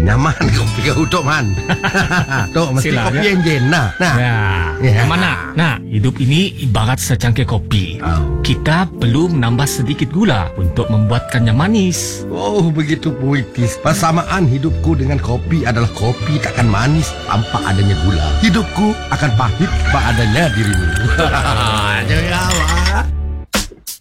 nyaman kopi kau Tok Man. Tok mesti Silakan. kopi enjin. Nah. Ya. Mana? Nah, hidup ini ibarat secangkir kopi. Kita perlu menambah sedikit gula untuk membuatkannya manis. Oh, begitu puitis. Persamaan hidupku dengan kopi adalah kopi takkan manis tanpa adanya gula. Hidupku akan pahit tanpa adanya dirimu. Jangan awak.